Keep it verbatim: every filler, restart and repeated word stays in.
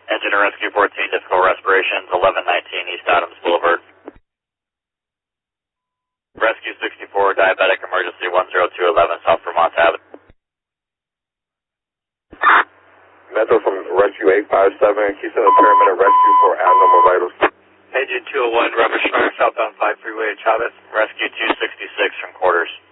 Engine to Rescue fourteen, difficult respirations, eleven nineteen East Adams Boulevard. Rescue sixty-four, diabetic emergency, one zero two eleven South Vermont Avenue. Metro from Rescue eight five seven, Keystone Paramedic Rescue for abnormal vitals. Agent two oh one, Robert Schneider, southbound five freeway, Chavez. Rescue two sixty-six from quarters.